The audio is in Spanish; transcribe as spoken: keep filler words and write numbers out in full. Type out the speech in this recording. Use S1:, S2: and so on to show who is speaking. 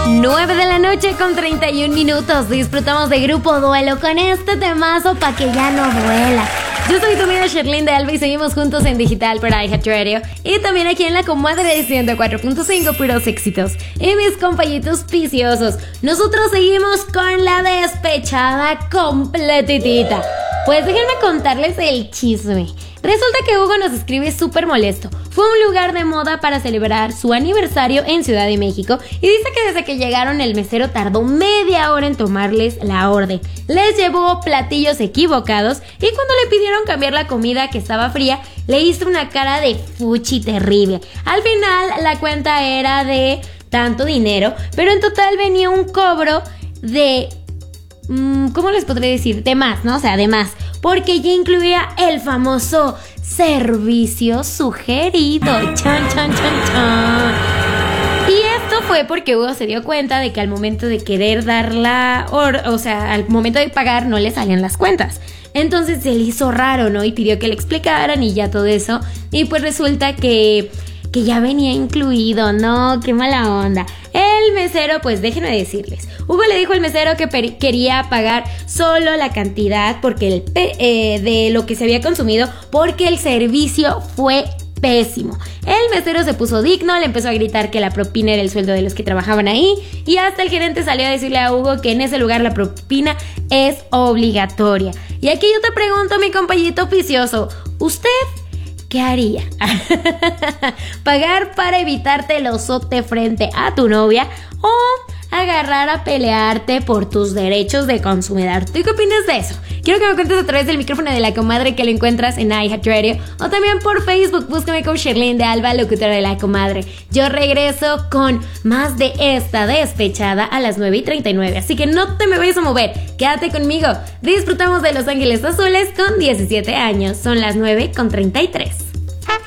S1: nueve de la noche con treinta y un minutos. Disfrutamos de Grupo Duelo con este temazo pa' que ya no duela. Yo soy tu amiga Sherlyn de Alba y seguimos juntos en digital por iHeartRadio y también aquí en la comadre de ciento cuatro punto cinco, puros éxitos. Y mis compañitos viciosos, nosotros seguimos con la despechada completitita. Pues déjenme contarles el chisme. Resulta que Hugo nos escribe súper molesto. Fue a un lugar de moda para celebrar su aniversario en Ciudad de México y dice que desde que llegaron el mesero tardó media hora en tomarles la orden. Les llevó platillos equivocados y cuando le pidieron cambiar la comida que estaba fría, le hizo una cara de fuchi terrible. Al final la cuenta era de tanto dinero, pero en total venía un cobro de... ¿cómo les podría decir? De más, ¿no? O sea, de más. Porque ya incluía el famoso servicio sugerido. Chan, chan, chan, chan. Y esto fue porque Hugo se dio cuenta de que al momento de querer dar la... Or, o sea, al momento de pagar no le salían las cuentas. Entonces se le hizo raro, ¿no? Y pidió que le explicaran y ya todo eso. Y pues resulta que... que ya venía incluido, ¿no? ¡Qué mala onda! El mesero, pues déjenme decirles, Hugo le dijo al mesero que per- quería pagar solo la cantidad porque el pe- eh, de lo que se había consumido porque el servicio fue pésimo. El mesero se puso digno, le empezó a gritar que la propina era el sueldo de los que trabajaban ahí y hasta el gerente salió a decirle a Hugo que en ese lugar la propina es obligatoria. Y aquí yo te pregunto, mi compañito vicioso, ¿usted qué haría? ¿Pagar para evitarte el osote frente a tu novia o agarrar a pelearte por tus derechos de consumidor? ¿Tú qué opinas de eso? Quiero que me cuentes a través del micrófono de la comadre, que lo encuentras en iHeartRadio o también por Facebook. Búscame con Sherlyn de Alba, locutora de la comadre. Yo regreso con más de esta despechada a las nueve y treinta y nueve, así que no te me vayas a mover, quédate conmigo. Disfrutamos de Los Ángeles Azules con diecisiete años. Son las nueve con treinta y tres.